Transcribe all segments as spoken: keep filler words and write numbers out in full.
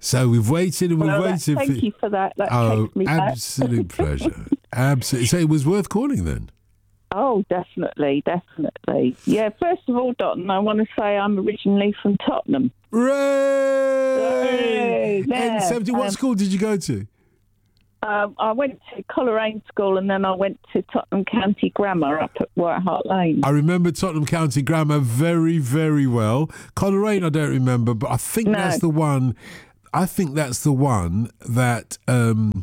So we've waited and we've Well, that, waited. thank for... you for that. That oh, takes me back. absolute pleasure. Absolutely. So it was worth calling then. Oh, definitely, definitely. Yeah, first of all, Dotton, I want to say I'm originally from Tottenham. Hooray! Hooray! Yeah. And seventy, what um, school did you go to? Um, I went to Coleraine School and then I went to Tottenham County Grammar up at White Hart Lane. I remember Tottenham County Grammar very, very well. Coleraine, I don't remember, but I think No. that's the one. I think that's the one that um,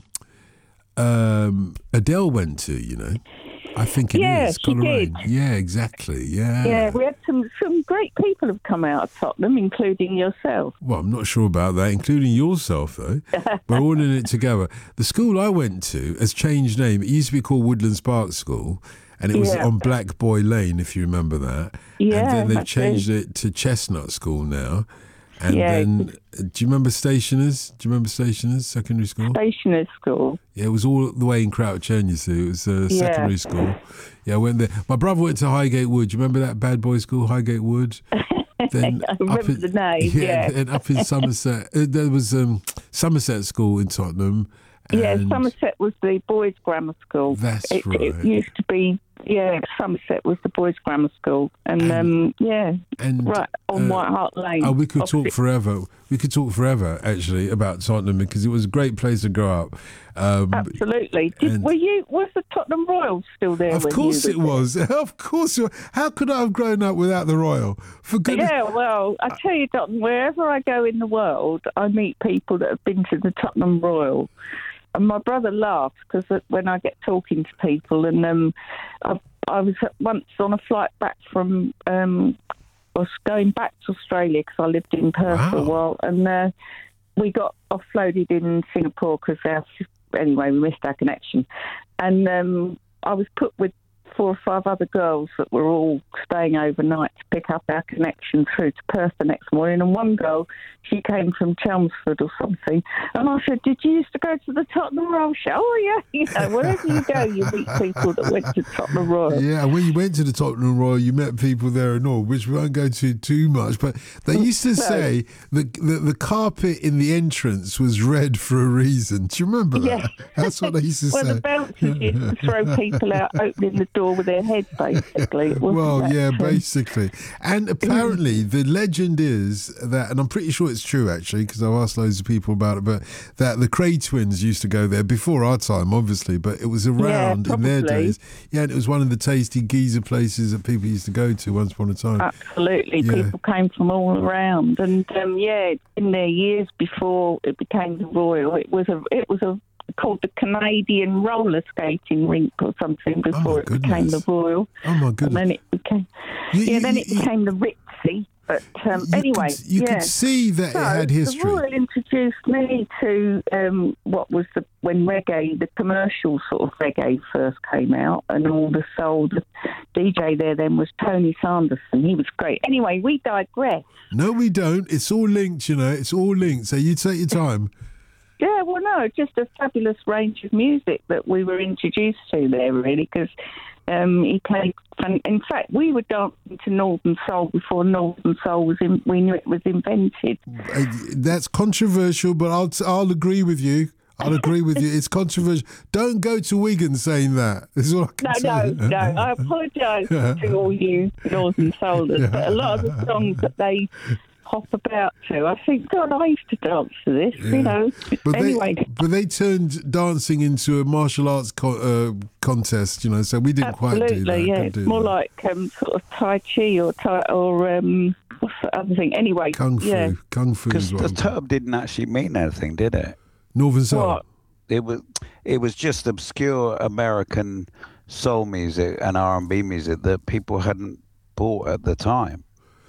um, Adele went to. You know, I think it Yeah, is she Coleraine. did. Yeah, exactly. Yeah. Yeah, we had some, some great people have come out of Tottenham, including yourself. Well, I'm not sure about that, including yourself, though. We're all in it together. The school I went to has changed name. It used to be called Woodlands Park School, and it was Yeah. on Black Boy Lane, if you remember that. Yeah, and then they've I do. changed it to Chestnut School now. And Yeah. then, uh, do you remember Stationers? Do you remember Stationers Secondary School? Stationers School. Yeah, it was all the way in Crouch End, you see. It was a Yeah. secondary school. Yeah, I went there. My brother went to Highgate Wood. Do you remember that bad boy school, Highgate Wood? Then I remember up in, the name, yeah. And up in Somerset, uh, there was um, Somerset School in Tottenham. Yeah, and Somerset was the boys' grammar school. That's it, right. It used to be, yeah, Somerset was the boys' grammar school. And, And- um, yeah, and, right on uh, White Hart Lane. Oh, we could talk opposite- forever. We could talk forever, actually, about Tottenham because it was a great place to grow up. Um, Absolutely. Did, and- were you? Was the Tottenham Royals still there? Of when course you it were there? was. Of course. it- How could I have grown up without the Royal? For goodness. Yeah, well, I tell you, Dotton, wherever I go in the world, I meet people that have been to the Tottenham Royal. And my brother laughs because when I get talking to people, and um, I, I was once on a flight back from, um, I was going back to Australia because I lived in Perth for a Wow. while, and uh, we got offloaded in Singapore because our, anyway, we missed our connection. And um, I was put with four or five other girls that were all staying overnight to pick up our connection through to Perth the next morning. And one girl, she came from Chelmsford or something. And I said, did you used to go to the Tottenham Royal show? Oh, yeah. You know, wherever you go, you meet people that went to Tottenham Royal. Yeah, and when you went to the Tottenham Royal, you met people there and all, which we won't go to too much. But they used to say that the, the carpet in the entrance was red for a reason. Do you remember that? Yeah. That's what they used to Well, say. the bouncers used to throw people out opening the door with their head, basically. It wasn't Well, that, yeah, um, basically. And apparently the legend is that, and I'm pretty sure it's true actually, because I've asked loads of people about it, but that the Cray twins used to go there before our time, obviously, but it was around in their probably. days. Yeah, and it was one of the tasty geezer places that people used to go to once upon a time. Absolutely. Yeah. People came from all around. And, um, yeah, in their years before it became the Royal, it was a, it was a, called the Canadian roller skating rink or something before it became the goodness. Royal. Oh my And goodness. then it became, You- yeah, you- then it you- became the Ritzy. But um, you anyway, could, you yeah. could see that So it had the history. Royal introduced me to um, what was the when reggae, the commercial sort of reggae first came out, and all the soul. The D J there then was Tony Sanderson. He was great. Anyway, we digress. No, we don't. It's all linked, you know. It's all linked. So you take your time. Yeah, well, no, just a fabulous range of music that we were introduced to there, really, because um, he played. And in fact, we were dancing to Northern Soul before Northern Soul was in, we knew it was invented. Uh, That's controversial, but I'll I'll agree with you. I'll agree with you. It's controversial. Don't go to Wigan saying that. This is all I can No, say. no, no. I apologise to all you Northern Soulers, but a lot of the songs that they hop about to, I think, God, I used to dance to this, Yeah. you know. But anyway, they, but they turned dancing into a martial arts co- uh, contest, you know. So we didn't quite do absolutely, that. yeah. Didn't It's do more that. like um, sort of Tai Chi or tai, or um, what's the other thing? Anyway, Kung fu. yeah. Kung fu Because is what the I'm called. term didn't actually mean anything, did it? Northern Soul. What? It was it was just obscure American soul music and R and B music that people hadn't bought at the time.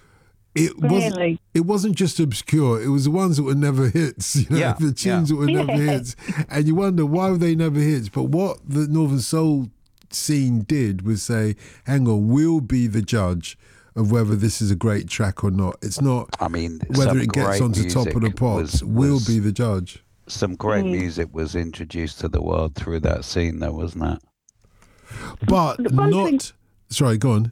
It wasn't. Really? It wasn't just obscure. It was the ones that were never hits. You know, Yeah, the tunes yeah. that were never Yeah. hits, and you wonder why were they never hits. But what the Northern Soul scene did was say, "Hang on, we'll be the judge of whether this is a great track or not. It's not I mean, whether some it gets great onto top of the music pops. was- we'll was- be the judge." Some great Mm. music was introduced to the world through that scene, though, wasn't it? But The one not. thing- Sorry, go on.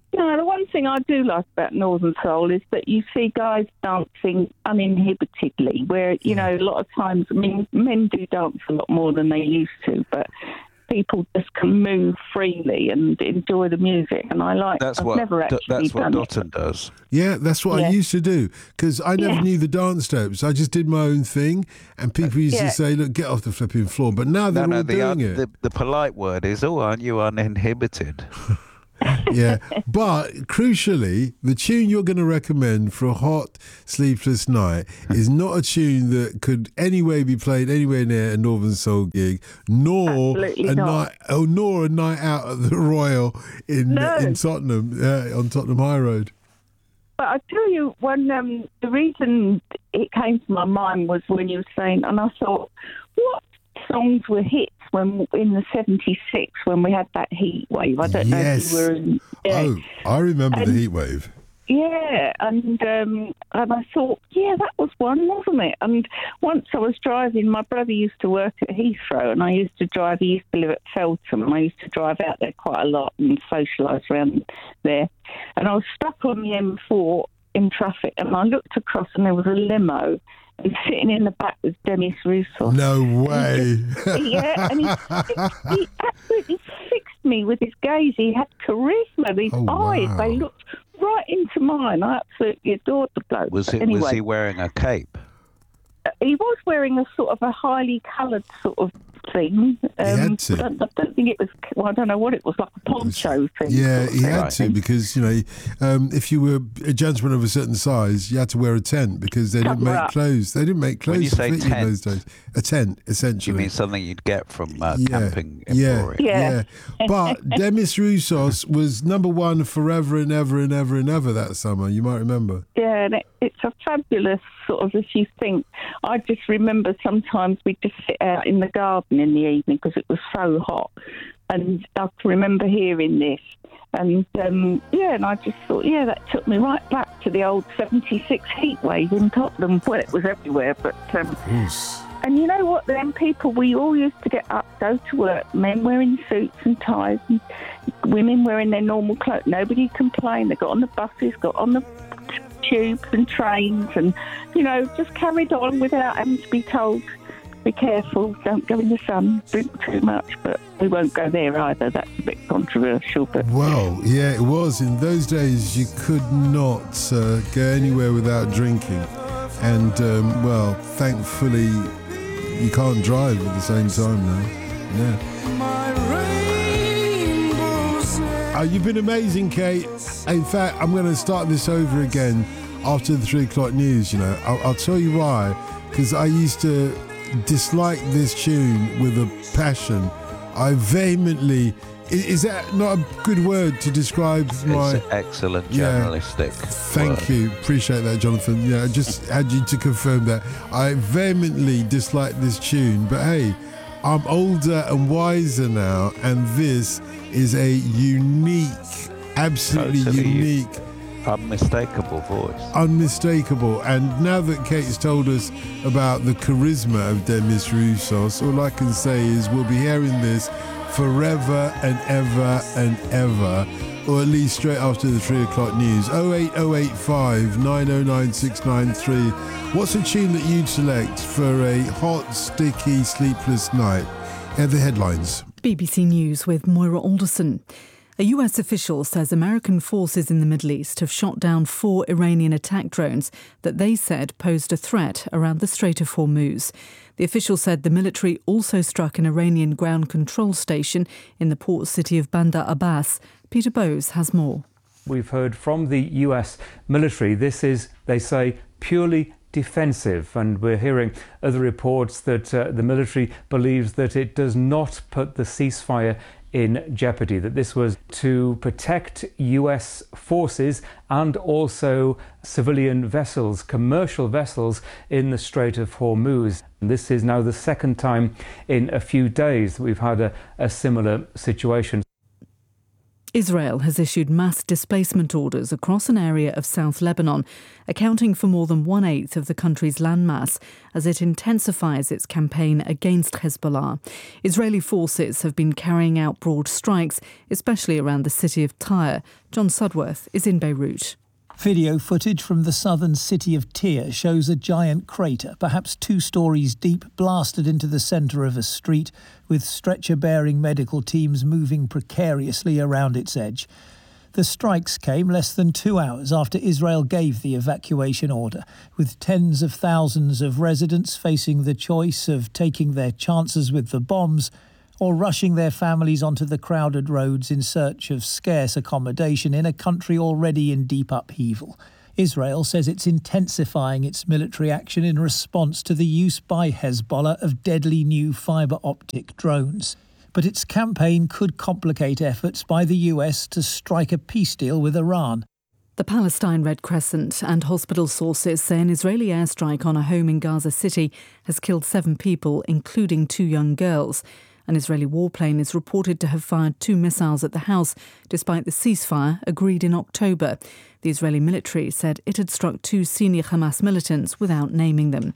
No, the one thing I do like about Northern Soul is that you see guys dancing uninhibitedly, where, you know, a lot of times, I mean, men do dance a lot more than they used to, but people just can move freely and enjoy the music, and I like. That's I've what never actually that's what done Dotton it. does. Yeah, that's what Yeah. I used to do, because I never Yeah. knew the dance steps. I just did my own thing, and people used Yeah. to say, "Look, get off the flipping floor." But now they're No, no, all the, doing un- it. the the polite word is, "Oh, aren't you uninhibited?" Yeah, but crucially, the tune you're going to recommend for a hot, sleepless night is not a tune that could anyway be played anywhere near a Northern Soul gig, nor Absolutely a not. night, oh, nor a night out at the Royal in No. in Tottenham uh, on Tottenham High Road. But I tell you, when um, the reason it came to my mind was when you were saying, and I thought, what songs were hits when in the seventy-six when we had that heat wave? I don't Yes. know if you were in. Yeah. Oh, I remember the And- heat wave. Yeah, and um, and I thought, yeah, that was one, wasn't it? And once I was driving, my brother used to work at Heathrow, and I used to drive. He used to live at Feltham, and I used to drive out there quite a lot and socialise around there. And I was stuck on the M four in traffic, and I looked across, and there was a limo, and sitting in the back was Demis Roussos. No way. Yeah, and he, he absolutely fixed me with his gaze. He had charisma. These Oh, eyes, wow. they looked right into mine. I absolutely adored the bloke. Was But it? anyway, Was he wearing a cape? he was wearing a sort of a highly coloured sort of thing. Um, had to. I, don't, I don't think it was. Well, I don't know what it was, like a poncho thing. Yeah, sort of he thing. had Right. to, because, you know, um, if you were a gentleman of a certain size, you had to wear a tent, because they didn't Cover make up. clothes. They didn't make When you clothes to say fit you in tent, those days. A tent, Do essentially. you mean something you'd get from uh, Yeah, camping yeah, emporium? Yeah. yeah. But Demis Roussos was number one forever and ever and ever and ever that summer. You might remember. Yeah, and it, it's a fabulous sort of, if you think, I just remember sometimes we'd just sit out in the garden in the evening because it was so hot. And I can remember hearing this. And, um, yeah, and I just thought, yeah, that took me right back to the old seventy-six heat wave in Tottenham. Well, it was everywhere, but... Um, Yes. and you know what, then people, we all used to get up, go to work, men wearing suits and ties, and women wearing their normal clothes. Nobody complained. They got on the buses, got on the tubes and trains, and, you know, just carried on without having to be told, be careful, don't go in the sun, drink too much. But we won't go there either. That's a bit controversial. But Well, yeah, it was. In those days, you could not uh, go anywhere without drinking. And, um, well, thankfully, you can't drive at the same time now. Yeah. Oh, you've been amazing, Kate. In fact, I'm going to start this over again after the three o'clock news, you know. I'll, I'll tell you why. Because I used to dislike this tune with a passion. I vehemently... i- Is that not a good word to describe my... It's excellent Yeah. journalistic. Thank word. you. Appreciate that, Jonathan. Yeah, I just had you to confirm that. I vehemently dislike this tune, but hey, I'm older and wiser now, and this is a unique, absolutely Totally. unique, Unmistakable voice. unmistakable. And now that Kate's told us about the charisma of Demis Roussos, all I can say is we'll be hearing this forever and ever and ever, or at least straight after the three o'clock news. oh eight oh eight five nine oh nine six nine three. What's a tune that you'd select for a hot, sticky, sleepless night? Here are the headlines. B B C News with Moira Alderson. A U S official says American forces in the Middle East have shot down four Iranian attack drones that they said posed a threat around the Strait of Hormuz. The official said the military also struck an Iranian ground control station in the port city of Bandar Abbas. Peter Bowes has more. We've heard from the U S military. This is, they say, purely defensive, and we're hearing other reports that uh, the military believes that it does not put the ceasefire in jeopardy, that this was to protect U S forces and also civilian vessels, commercial vessels in the Strait of Hormuz. And this is now the second time in a few days that we've had a, a similar situation. Israel has issued mass displacement orders across an area of South Lebanon, accounting for more than one-eighth of the country's landmass, as it intensifies its campaign against Hezbollah. Israeli forces have been carrying out broad strikes, especially around the city of Tyre. John Sudworth is in Beirut. Video footage from the southern city of Tyre shows a giant crater, perhaps two stories deep, blasted into the centre of a street, with stretcher-bearing medical teams moving precariously around its edge. The strikes came less than two hours after Israel gave the evacuation order, with tens of thousands of residents facing the choice of taking their chances with the bombs or rushing their families onto the crowded roads in search of scarce accommodation in a country already in deep upheaval. Israel says it's intensifying its military action in response to the use by Hezbollah of deadly new fibre-optic drones. But its campaign could complicate efforts by the U S to strike a peace deal with Iran. The Palestine Red Crescent and hospital sources say an Israeli airstrike on a home in Gaza City has killed seven people, including two young girls. An Israeli warplane is reported to have fired two missiles at the house, despite the ceasefire agreed in October. The Israeli military said it had struck two senior Hamas militants without naming them.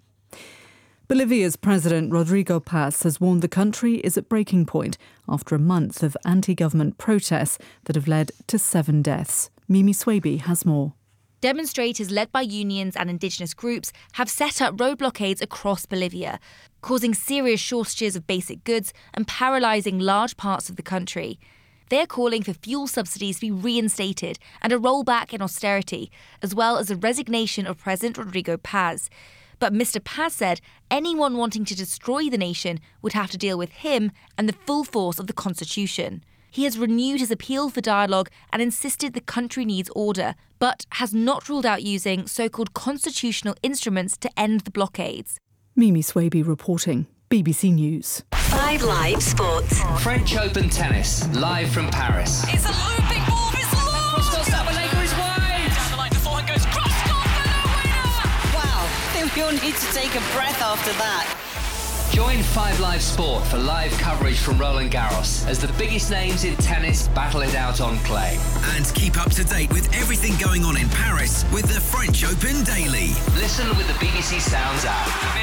Bolivia's President Rodrigo Paz has warned the country is at breaking point after a month of anti-government protests that have led to seven deaths. Mimi Swaby has more. Demonstrators led by unions and indigenous groups have set up road blockades across Bolivia, causing serious shortages of basic goods and paralysing large parts of the country. They're calling for fuel subsidies to be reinstated and a rollback in austerity, as well as a resignation of President Rodrigo Paz. But Mister Paz said anyone wanting to destroy the nation would have to deal with him and the full force of the constitution. He has renewed his appeal for dialogue and insisted the country needs order, but has not ruled out using so-called constitutional instruments to end the blockades. Mimi Swaby reporting, B B C News. Five Live Sports. French Open tennis, live from Paris. It's a looping ball, it's long! Cross-court Sabalenka is wide! Down the line, the forehand goes cross-court for the winner! Wow, I think we all need to take a breath after that. Join Five Live Sport for live coverage from Roland Garros as the biggest names in tennis battle it out on clay. And keep up to date with everything going on in Paris with the French Open Daily. Listen with the B B C Sounds app.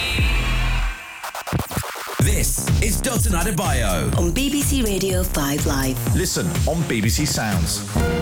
This is Dotun Adebayo on B B C Radio five Live. Listen on B B C Sounds.